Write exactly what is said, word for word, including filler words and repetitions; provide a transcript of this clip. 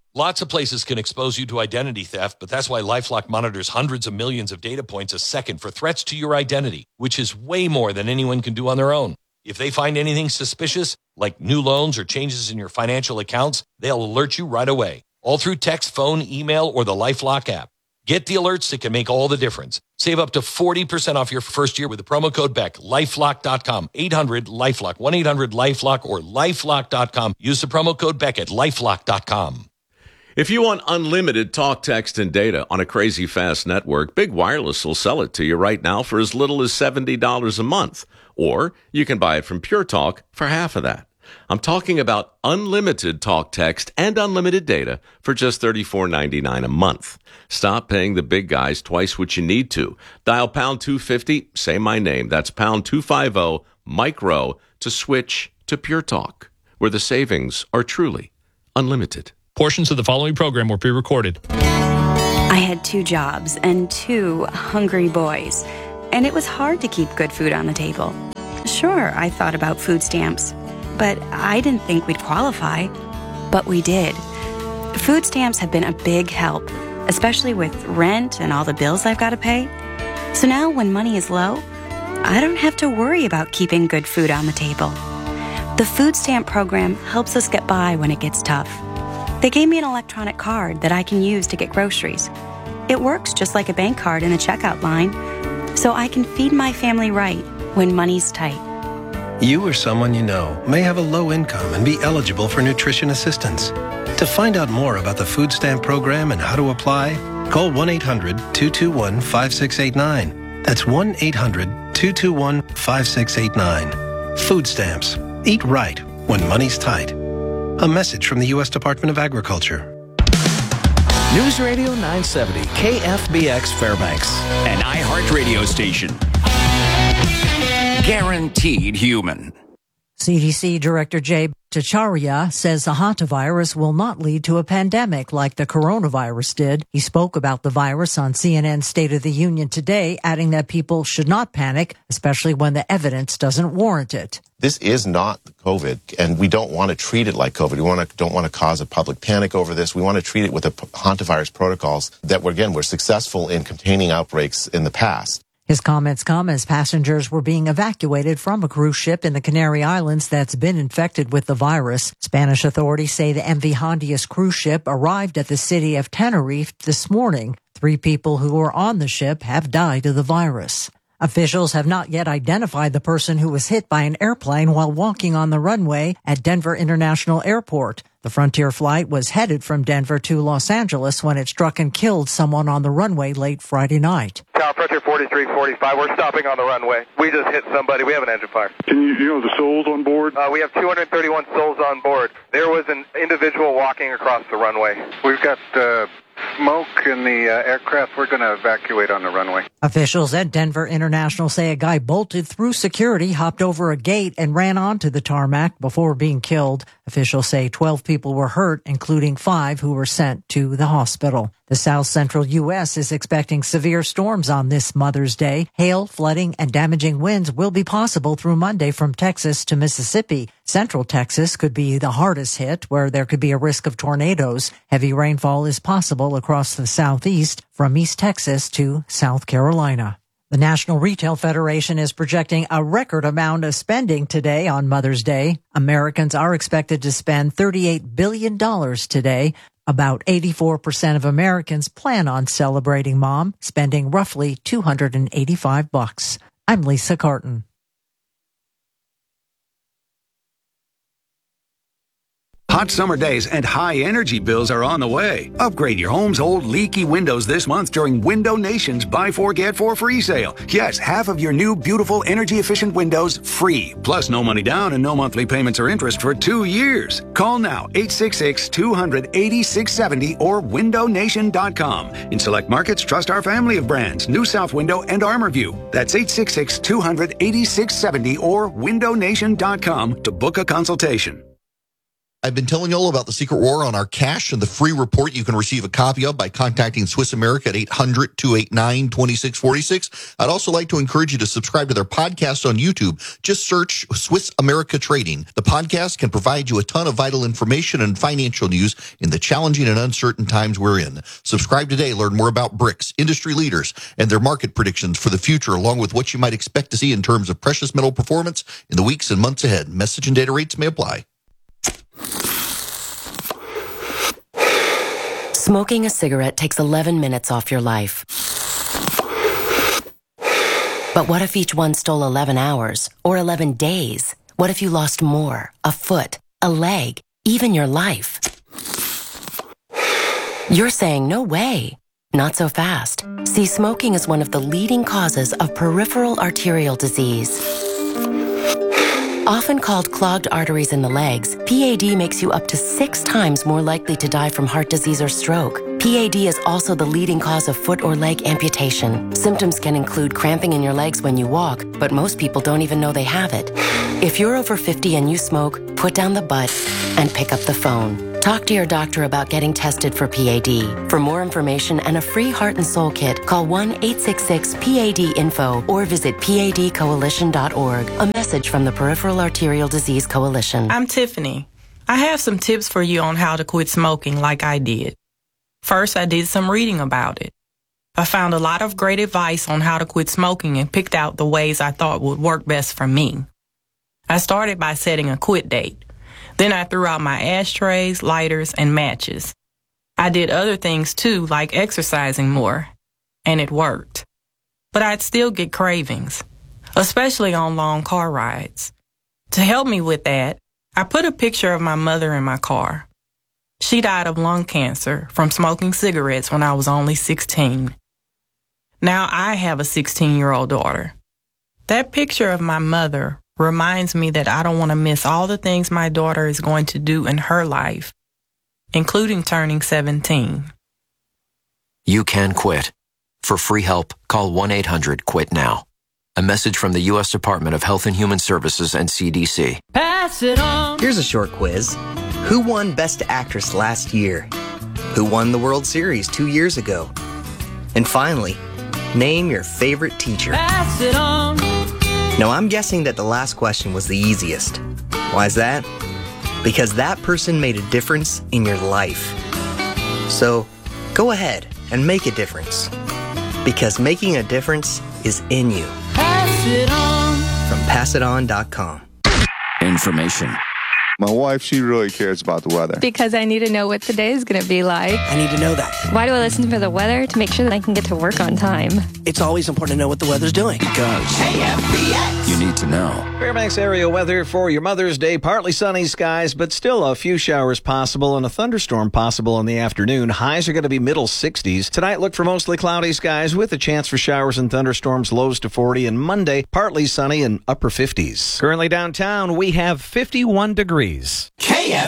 Lots of places can expose you to identity theft, but that's why LifeLock monitors hundreds of millions of data points a second for threats to your identity, which is way more than anyone can do on their own. If they find anything suspicious, like new loans or changes in your financial accounts, they'll alert you right away, all through text, phone, email, or the LifeLock app. Get the alerts that can make all the difference. Save up to forty percent off your first year with the promo code Beck. LifeLock dot com, eight hundred LifeLock, one eight hundred LifeLock, or LifeLock dot com. Use the promo code Beck at LifeLock dot com. If you want unlimited talk, text, and data on a crazy fast network, Big Wireless will sell it to you right now for as little as seventy dollars a month. Or you can buy it from Pure Talk for half of that. I'm talking about unlimited talk, text, and unlimited data for just thirty-four ninety-nine a month. Stop paying the big guys twice what you need to. Dial pound two fifty, say my name. That's pound two fifty, micro, to switch to Pure Talk, where the savings are truly unlimited. Portions of the following program were pre-recorded. I had two jobs and two hungry boys, and it was hard to keep good food on the table. Sure, I thought about food stamps, but I didn't think we'd qualify. But we did. Food stamps have been a big help, especially with rent and all the bills I've got to pay. So now when money is low, I don't have to worry about keeping good food on the table. The food stamp program helps us get by when it gets tough. They gave me an electronic card that I can use to get groceries. It works just like a bank card in the checkout line, so I can feed my family right when money's tight. You or someone you know may have a low income and be eligible for nutrition assistance. To find out more about the food stamp program and how to apply, call one eight hundred two two one five six eight nine. That's one eight hundred two two one five six eight nine. Food stamps. Eat right when money's tight. A message from the U S Department of Agriculture. News Radio nine seventy, K F B X Fairbanks. An iHeartRadio station. Guaranteed human. C D C Director Jay Bhattacharya says the hantavirus will not lead to a pandemic like the coronavirus did. He spoke about the virus on C N N's State of the Union today, adding that people should not panic, especially when the evidence doesn't warrant it. This is not COVID, and we don't want to treat it like COVID. We want to, don't want to cause a public panic over this. We want to treat it with the hantavirus protocols that, were, again, were successful in containing outbreaks in the past. His comments come as passengers were being evacuated from a cruise ship in the Canary Islands that's been infected with the virus. Spanish authorities say the M V Hondias cruise ship arrived at the city of Tenerife this morning. Three people who were on the ship have died of the virus. Officials have not yet identified the person who was hit by an airplane while walking on the runway at Denver International Airport. The Frontier flight was headed from Denver to Los Angeles when it struck and killed someone on the runway late Friday night. Tower Frontier forty-three forty-five, we're stopping on the runway. We just hit somebody. We have an engine fire. Can you, you know the souls on board? Uh, we have two hundred thirty-one souls on board. There was an individual walking across the runway. We've got uh, smoke in the uh, aircraft. We're going to evacuate on the runway. Officials at Denver International say a guy bolted through security, hopped over a gate, and ran onto the tarmac before being killed. Officials say twelve people were hurt, including five who were sent to the hospital. The south central U S is expecting severe storms on this Mother's Day. Hail, flooding, and damaging winds will be possible through Monday from Texas to Mississippi. Central Texas could be the hardest hit, where there could be a risk of tornadoes. Heavy rainfall is possible across the southeast from East Texas to South Carolina. The National Retail Federation is projecting a record amount of spending today on Mother's Day. Americans are expected to spend thirty-eight billion dollars today. About eighty-four percent of Americans plan on celebrating Mom, spending roughly two hundred eighty-five bucks. I'm Lisa Carton. Hot summer days and high energy bills are on the way. Upgrade your home's old leaky windows this month during Window Nation's Buy Four Get Four free sale. Yes, half of your new beautiful energy efficient windows free. Plus no money down and no monthly payments or interest for two years. Call now eight six six, two hundred, eighty-six seventy or window nation dot com. In select markets, trust our family of brands, New South Window and ArmorView. That's eight six six, two hundred, eighty-six seventy or window nation dot com to book a consultation. I've been telling you all about the Secret War on our cash and the free report you can receive a copy of by contacting Swiss America at eight hundred, two eight nine, two six four six. I'd also like to encourage you to subscribe to their podcast on YouTube. Just search Swiss America Trading. The podcast can provide you a ton of vital information and financial news in the challenging and uncertain times we're in. Subscribe today. Learn more about B R I C S, industry leaders, and their market predictions for the future, along with what you might expect to see in terms of precious metal performance in the weeks and months ahead. Message and data rates may apply. Smoking a cigarette takes eleven minutes off your life. But what if each one stole eleven hours or eleven days? What if you lost more, a foot, a leg, even your life? You're saying no way. Not so fast. See, smoking is one of the leading causes of peripheral arterial disease. Often called clogged arteries in the legs, P A D makes you up to six times more likely to die from heart disease or stroke. P A D is also the leading cause of foot or leg amputation. Symptoms can include cramping in your legs when you walk, but most people don't even know they have it. If you're over fifty and you smoke, put down the butt and pick up the phone. Talk to your doctor about getting tested for P A D. For more information and a free heart and soul kit, call one eight six six P A D info or visit P A D coalition dot org. A message from the Peripheral Arterial Disease Coalition. I'm Tiffany. I have some tips for you on how to quit smoking like I did. First, I did some reading about it. I found a lot of great advice on how to quit smoking and picked out the ways I thought would work best for me. I started by setting a quit date. Then I threw out my ashtrays, lighters, and matches. I did other things too, like exercising more, and it worked. But I'd still get cravings, especially on long car rides. To help me with that, I put a picture of my mother in my car. She died of lung cancer from smoking cigarettes when I was only sixteen. Now I have a sixteen-year-old daughter. That picture of my mother reminds me that I don't want to miss all the things my daughter is going to do in her life, including turning seventeen. You can quit. For free help, call one eight hundred quit now. A message from the U S Department of Health and Human Services and C D C. Pass it on. Here's a short quiz. Who won Best Actress last year? Who won the World Series two years ago? And finally, name your favorite teacher. Pass it on. Now, I'm guessing that the last question was the easiest. Why is that? Because that person made a difference in your life. So, go ahead and make a difference. Because making a difference is in you. Pass it on. From pass it on dot com. Information. My wife, she really cares about the weather. Because I need to know what today is going to be like. I need to know that. Why do I listen for the weather? To make sure that I can get to work on time. It's always important to know what the weather's doing. Because K F B X. You need to know. Fairbanks area weather for your Mother's Day. Partly sunny skies, but still a few showers possible and a thunderstorm possible in the afternoon. Highs are going to be middle sixties. Tonight, look for mostly cloudy skies with a chance for showers and thunderstorms, lows to forty. And Monday, partly sunny and upper fifties. Currently downtown, we have fifty-one degrees. K F